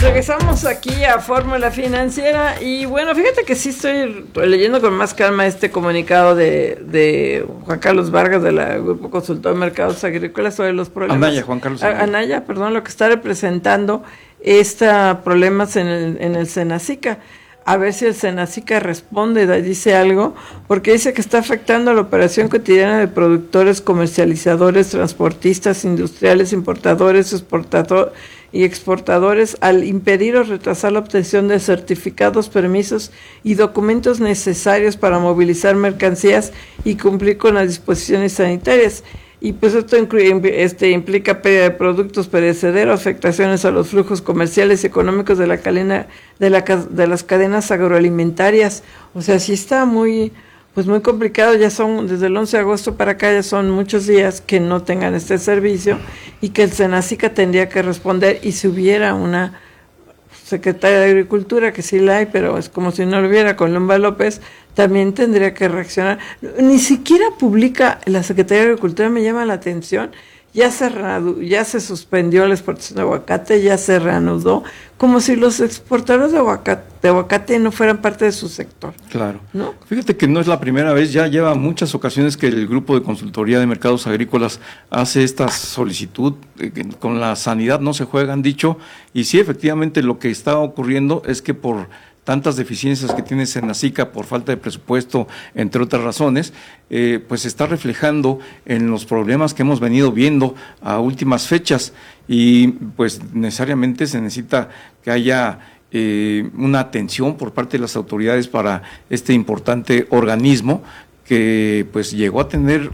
Regresamos aquí a Fórmula Financiera y bueno, fíjate que sí estoy leyendo con más calma este comunicado de Juan Carlos Vargas del Grupo Consultor de Mercados Agrícolas sobre los problemas. Juan Carlos Anaya, perdón, lo que está representando problemas en el Senacica. A ver si el Senacica responde, dice algo, porque dice que está afectando a la operación cotidiana de productores, comercializadores, transportistas, industriales, importadores, y exportadores al impedir o retrasar la obtención de certificados, permisos y documentos necesarios para movilizar mercancías y cumplir con las disposiciones sanitarias. Y pues esto implica pérdida de productos perecederos, afectaciones a los flujos comerciales y económicos de la cadena de las cadenas agroalimentarias. O sea, sí está muy complicado. Ya son desde el 11 de agosto para acá, ya son muchos días que no tengan este servicio y que el Senacica tendría que responder, y si hubiera una secretaria de Agricultura, que sí la hay, pero es como si no lo hubiera, con Columba López, también tendría que reaccionar. Ni siquiera publica la Secretaría de Agricultura, me llama la atención. Ya se suspendió la exportación de aguacate, ya se reanudó, como si los exportadores de aguacate no fueran parte de su sector. Claro. ¿No? Fíjate que no es la primera vez, ya lleva muchas ocasiones que el Grupo de Consultoría de Mercados Agrícolas hace esta solicitud, con la sanidad no se juega, han dicho, y sí, efectivamente lo que está ocurriendo es que por tantas deficiencias que tiene Senacica por falta de presupuesto, entre otras razones, pues se está reflejando en los problemas que hemos venido viendo a últimas fechas, y pues necesariamente se necesita que haya una atención por parte de las autoridades para este importante organismo que pues llegó a tener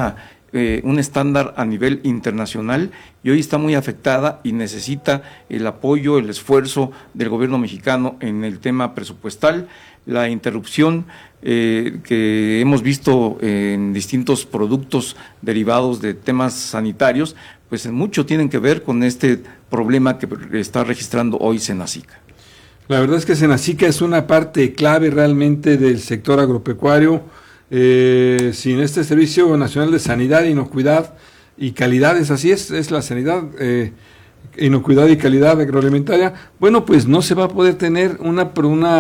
un estándar a nivel internacional y hoy está muy afectada y necesita el apoyo, el esfuerzo del gobierno mexicano en el tema presupuestal. La interrupción que hemos visto en distintos productos derivados de temas sanitarios, pues en mucho tienen que ver con este problema que está registrando hoy Senacica. La verdad es que Senacica es una parte clave realmente del sector agropecuario. Sin este Servicio Nacional de Sanidad, Inocuidad y Calidad, así es la sanidad, inocuidad y calidad agroalimentaria, bueno, pues no se va a poder tener una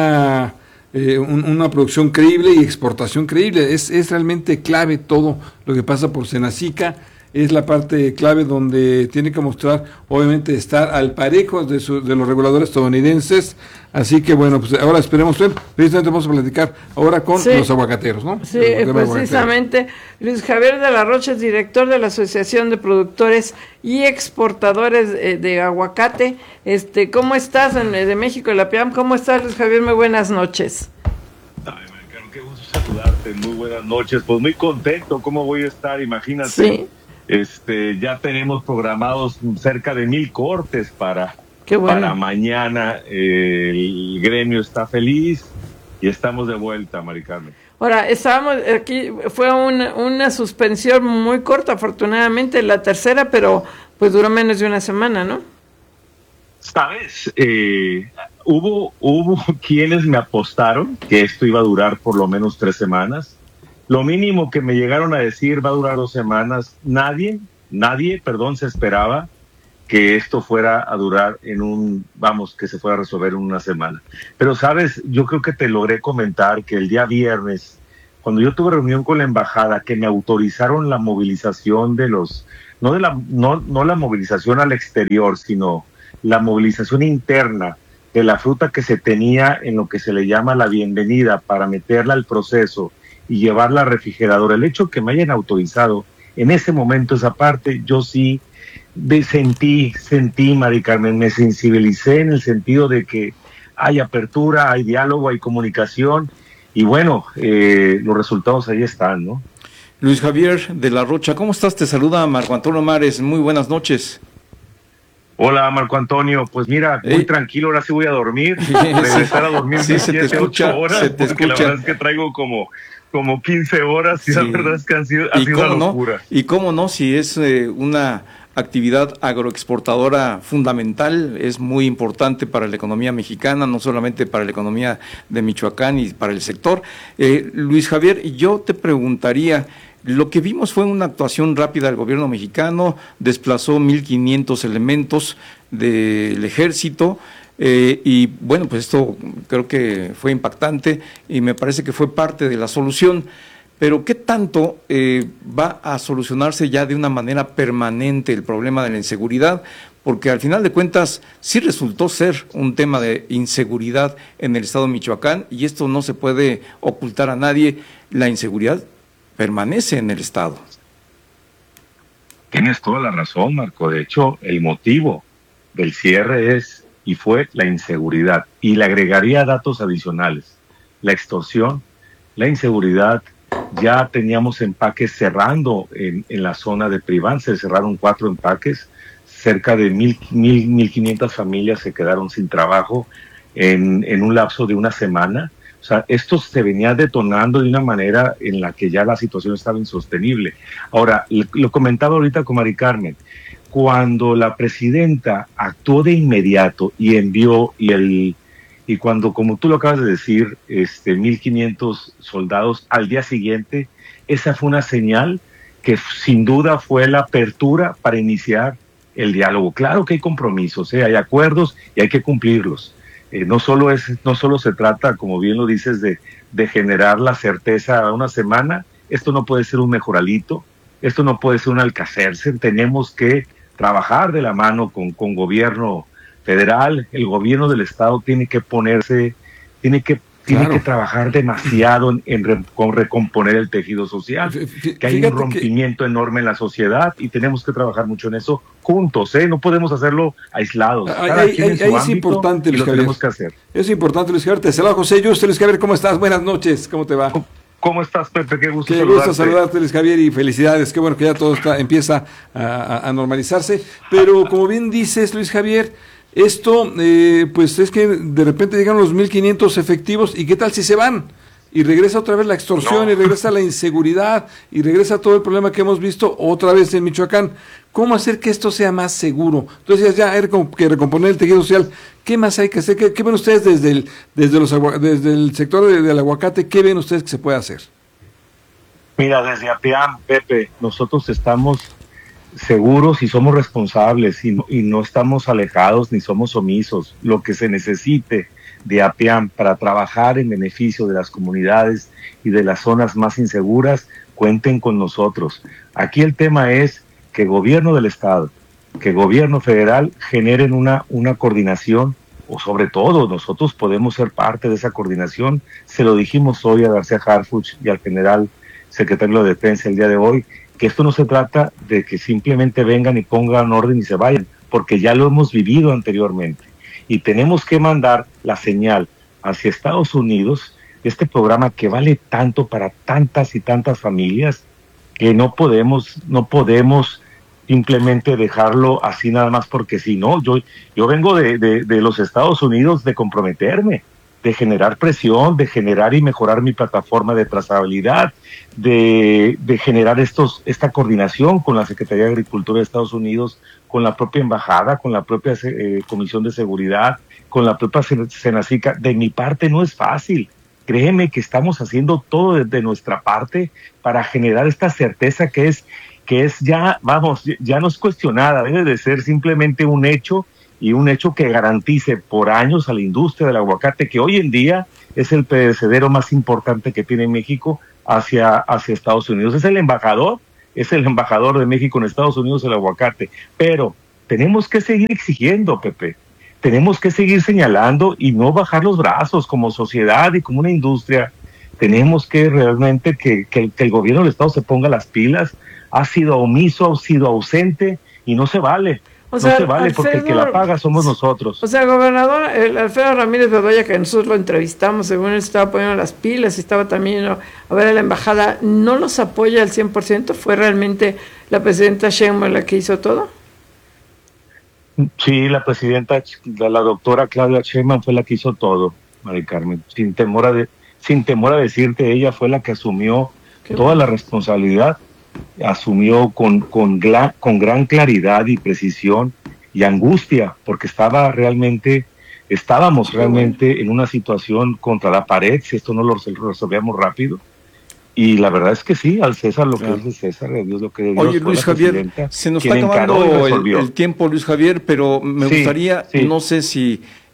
producción creíble y exportación creíble. Es realmente clave todo lo que pasa por Senacica. Es la parte clave donde tiene que mostrar, obviamente, estar al parejo de los reguladores estadounidenses. Así que, bueno, pues ahora esperemos, precisamente vamos a platicar ahora con los aguacateros, ¿no? Sí, precisamente. Luis Javier de la Rocha es director de la Asociación de Productores y Exportadores de Aguacate. ¿Cómo estás de México, la PIAM? ¿Cómo estás, Luis Javier? Muy buenas noches. Ay, Maricano, qué gusto saludarte. Muy buenas noches. Pues muy contento. ¿Cómo voy a estar? Imagínate. Sí. Ya tenemos programados cerca de 1,000 cortes para mañana. El gremio está feliz y estamos de vuelta, Mari Carmen. Ahora, estábamos aquí, fue una suspensión muy corta, afortunadamente, la tercera, pero pues duró menos de una semana, ¿no? Sabes, hubo quienes me apostaron que esto iba a durar por lo menos 3 semanas. Lo mínimo que me llegaron a decir va a durar 2 semanas. Nadie, se esperaba que esto fuera a durar que se fuera a resolver en una semana. Pero sabes, yo creo que te logré comentar que el día viernes, cuando yo tuve reunión con la embajada, que me autorizaron la movilización no la movilización al exterior, sino la movilización interna de la fruta que se tenía en lo que se le llama la bienvenida para meterla al proceso y llevarla al refrigerador. El hecho que me hayan autorizado en ese momento esa parte, yo sí sentí, Mari Carmen, me sensibilicé en el sentido de que hay apertura, hay diálogo, hay comunicación, y bueno, los resultados ahí están, ¿no? Luis Javier de la Rocha, ¿cómo estás? Te saluda Marco Antonio Mares, muy buenas noches. Hola, Marco Antonio, pues mira, muy tranquilo, ahora sí voy a dormir, regresar a dormir 7-8 horas, se te escucha. La verdad es que traigo como 15 horas y la verdad es que ha sido una locura. Y cómo no, si es una actividad agroexportadora fundamental, es muy importante para la economía mexicana, no solamente para la economía de Michoacán y para el sector. Luis Javier, yo te preguntaría, lo que vimos fue una actuación rápida del gobierno mexicano, desplazó 1,500 elementos del ejército, Y bueno, pues esto creo que fue impactante y me parece que fue parte de la solución. Pero ¿qué tanto va a solucionarse ya de una manera permanente el problema de la inseguridad? Porque al final de cuentas sí resultó ser un tema de inseguridad en el estado de Michoacán, y esto no se puede ocultar a nadie. La inseguridad permanece en el estado. Tienes toda la razón, Marco. De hecho, el motivo del cierre es y fue la inseguridad. Y le agregaría datos adicionales: la extorsión, la inseguridad. Ya teníamos empaques cerrando en la zona de Priván, se cerraron 4 empaques, cerca de 1,500 familias se quedaron sin trabajo en un lapso de una semana. O sea, esto se venía detonando de una manera en la que ya la situación estaba insostenible. Ahora, lo comentaba ahorita con Mari Carmen, cuando la presidenta actuó de inmediato y envió, y cuando, como tú lo acabas de decir, 1,500 soldados al día siguiente, esa fue una señal que sin duda fue la apertura para iniciar el diálogo. Claro que hay compromisos, hay acuerdos y hay que cumplirlos. No solo se trata, como bien lo dices, de generar la certeza a una semana. Esto no puede ser un mejoralito, esto no puede ser un alcacerse. Tenemos que trabajar de la mano con gobierno federal. El gobierno del estado tiene que ponerse, tiene que trabajar demasiado con recomponer el tejido social, que hay un rompimiento enorme en la sociedad y tenemos que trabajar mucho en eso juntos, no podemos hacerlo aislados. Ahí es importante, Luis Javier. Tenemos que hacer. Es importante, Luis Javier. Te saluda José Yuste. Luis Javier, ¿cómo estás? Buenas noches, ¿cómo te va? ¿Cómo estás, Pepe? Qué gusto saludarte, Luis Javier, y felicidades. Qué bueno que ya todo empieza a normalizarse. Pero como bien dices, Luis Javier, esto, pues es que de repente llegan los 1,500 efectivos, y ¿qué tal si se van? Y regresa otra vez la extorsión, y regresa la inseguridad, y regresa todo el problema que hemos visto otra vez en Michoacán. ¿Cómo hacer que esto sea más seguro? Entonces ya hay que recomponer el tejido social. ¿Qué más hay que hacer? ¿Qué ven ustedes desde el sector del aguacate? ¿Qué ven ustedes que se puede hacer? Mira, desde APIAM, Pepe, nosotros estamos seguros y somos responsables y no estamos alejados ni somos omisos. Lo que se necesite de APIAM para trabajar en beneficio de las comunidades y de las zonas más inseguras, cuenten con nosotros. Aquí el tema es que gobierno del estado, que gobierno federal generen una coordinación, o sobre todo nosotros podemos ser parte de esa coordinación. Se lo dijimos hoy a García Harfuch y al general secretario de Defensa el día de hoy, que esto no se trata de que simplemente vengan y pongan orden y se vayan, porque ya lo hemos vivido anteriormente. Y tenemos que mandar la señal hacia Estados Unidos, este programa que vale tanto para tantas y tantas familias, que no podemos simplemente dejarlo así nada más porque si no. Yo vengo de los Estados Unidos de comprometerme, de generar presión, de generar y mejorar mi plataforma de trazabilidad, de generar esta coordinación con la Secretaría de Agricultura de Estados Unidos, con la propia embajada, con la propia Comisión de Seguridad, con la propia Senacica. De mi parte no es fácil. Créeme que estamos haciendo todo desde nuestra parte para generar esta certeza que es ya no es cuestionada, debe de ser simplemente un hecho, y un hecho que garantice por años a la industria del aguacate, que hoy en día es el perecedero más importante que tiene México hacia Estados Unidos. Es el embajador de México en Estados Unidos el aguacate, pero tenemos que seguir exigiendo, Pepe, tenemos que seguir señalando y no bajar los brazos como sociedad y como una industria. Tenemos que realmente que el gobierno del estado se ponga las pilas. Ha sido omiso, ha sido ausente, y no se vale. No se vale, porque el que la paga somos nosotros. O sea, gobernador, Alfredo Ramírez Bedoya, que nosotros lo entrevistamos, según él estaba poniendo las pilas y estaba también a ver a la embajada, ¿no los apoya al 100%? ¿Fue realmente la presidenta Sheinbaum la que hizo todo? Sí, la presidenta, la doctora Claudia Sheinbaum fue la que hizo todo, Mari Carmen. Sin temor a decirte, ella fue la que asumió toda la responsabilidad. Asumió con gran claridad y precisión y angustia, porque estábamos realmente en una situación contra la pared si esto no lo resolvíamos rápido. Y la verdad es que sí, al César lo que es de César, a Dios lo que es de Dios. Oye, Luis Javier, se nos está acabando el tiempo, Luis Javier, pero me gustaría, no sé si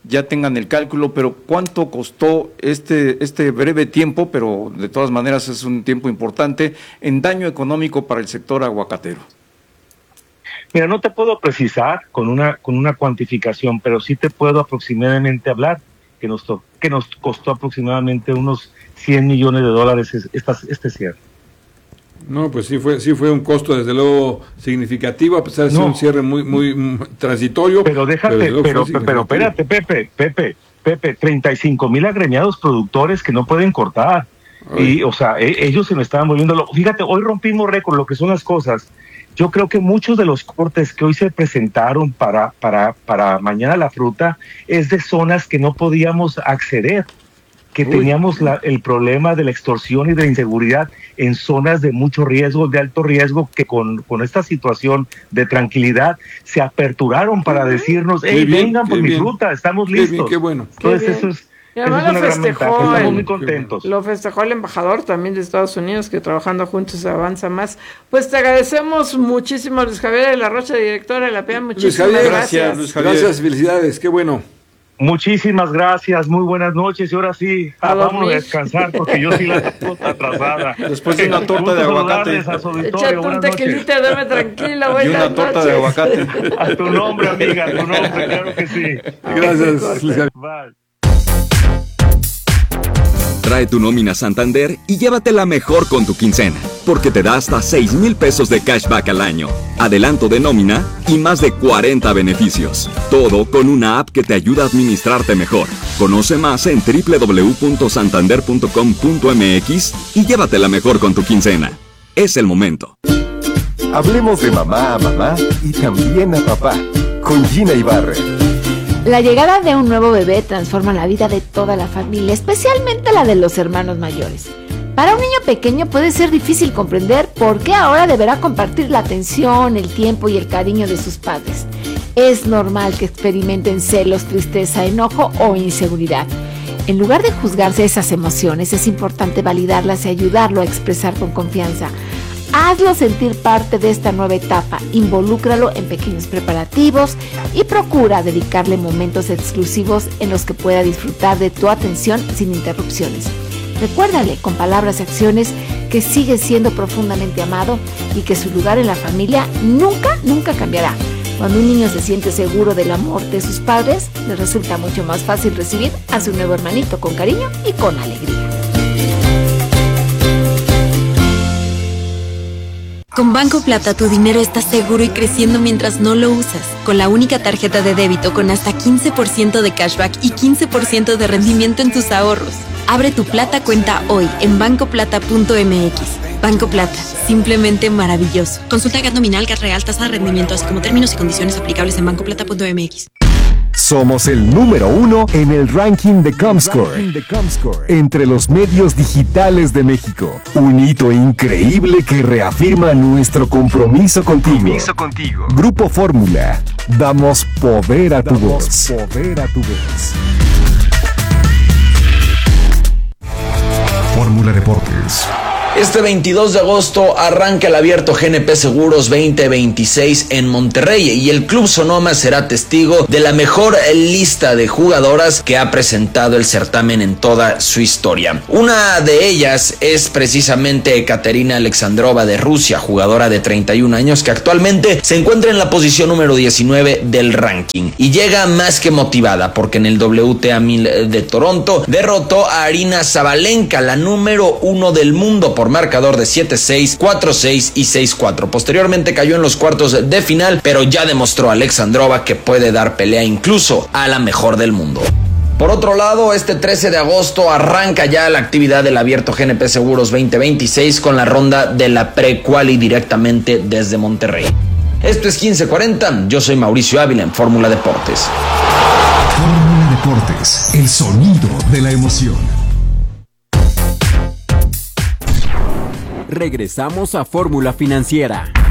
ya tengan el cálculo, pero ¿cuánto costó este breve tiempo, pero de todas maneras es un tiempo importante, en daño económico para el sector aguacatero? Mira, no te puedo precisar con una cuantificación, pero sí te puedo aproximadamente hablar que nos costó aproximadamente unos $100 millones este cierre. No, pues sí fue un costo desde luego significativo, a pesar de ser un cierre muy transitorio. Pero espérate, Pepe, 35,000 agremiados productores que no pueden cortar. Ay. Y, o sea, ellos se me estaban volviendo. Fíjate, hoy rompimos récord, lo que son las cosas. Yo creo que muchos de los cortes que hoy se presentaron para mañana la fruta es de zonas que no podíamos acceder, que teníamos el problema de la extorsión y de la inseguridad en zonas de mucho riesgo, de alto riesgo, que con esta situación de tranquilidad se aperturaron para decirnos, vengan por mi fruta, estamos listos. Qué bueno. Entonces eso es... Y además lo festejó, estamos muy contentos. Lo festejó el embajador también de Estados Unidos, que trabajando juntos se avanza más. Pues te agradecemos muchísimo, Luis Javier de la Rocha, directora de la PEA. Muchísimas gracias. Luis Javier. Gracias, felicidades, qué bueno. Muchísimas gracias, muy buenas noches, y ahora sí, vamos a descansar porque yo sí la tengo atrasada. Después de una torta de aguacate. Échate un tequilita, dame tranquila. Y una torta de aguacate. A tu nombre, amiga, a tu nombre, claro que sí. Gracias, Luis Javier. Bye. Trae tu nómina Santander y llévatela mejor con tu quincena, porque te da hasta 6,000 pesos de cashback al año, adelanto de nómina y más de 40 beneficios. Todo con una app que te ayuda a administrarte mejor. Conoce más en www.santander.com.mx y llévatela mejor con tu quincena. Es el momento. Hablemos de mamá a mamá y también a papá, con Gina Ibarra. La llegada de un nuevo bebé transforma la vida de toda la familia, especialmente la de los hermanos mayores. Para un niño pequeño puede ser difícil comprender por qué ahora deberá compartir la atención, el tiempo y el cariño de sus padres. Es normal que experimenten celos, tristeza, enojo o inseguridad. En lugar de juzgarse esas emociones, es importante validarlas y ayudarlo a expresar con confianza. Hazlo sentir parte de esta nueva etapa, involúcralo en pequeños preparativos y procura dedicarle momentos exclusivos en los que pueda disfrutar de tu atención sin interrupciones. Recuérdale con palabras y acciones que sigue siendo profundamente amado y que su lugar en la familia nunca cambiará. Cuando un niño se siente seguro del amor de sus padres, le resulta mucho más fácil recibir a su nuevo hermanito con cariño y con alegría. Con Banco Plata tu dinero está seguro y creciendo mientras no lo usas. Con la única tarjeta de débito con hasta 15% de cashback y 15% de rendimiento en tus ahorros. Abre tu Plata cuenta hoy en bancoplata.mx. Banco Plata, simplemente maravilloso. Consulta GAT nominal, GAT real, tasa de rendimiento, así como términos y condiciones aplicables en bancoplata.mx. Somos el número 1 en el ranking de Comscore entre los medios digitales de México. Un hito increíble que reafirma nuestro compromiso contigo. Grupo Fórmula. Damos poder a tu voz. Fórmula Deportes. Este 22 de agosto arranca el Abierto GNP Seguros 2026 en Monterrey y el Club Sonoma será testigo de la mejor lista de jugadoras que ha presentado el certamen en toda su historia. Una de ellas es precisamente Ekaterina Alexandrova de Rusia, jugadora de 31 años que actualmente se encuentra en la posición número 19 del ranking y llega más que motivada porque en el WTA 1000 de Toronto derrotó a Aryna Sabalenka, la número 1 del mundo, por marcador de 7-6, 4-6 y 6-4. Posteriormente cayó en los cuartos de final, pero ya demostró Alexandrova que puede dar pelea incluso a la mejor del mundo. Por otro lado, este 13 de agosto arranca ya la actividad del Abierto GNP Seguros 2026 con la ronda de la pre-quali directamente desde Monterrey. Esto es 1540, yo soy Mauricio Ávila en Fórmula Deportes. Fórmula Deportes, el sonido de la emoción. Regresamos a Fórmula Financiera.